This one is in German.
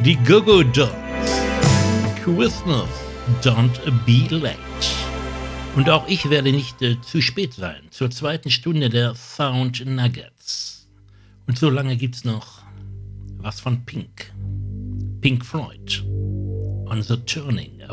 Die Go-Go Dolls. Christmas, don't be late. Und auch ich werde nicht zu spät sein zur zweiten Stunde der Sound Nuggets. Und so lange gibt's noch was von Pink. Pink Floyd. On the Turning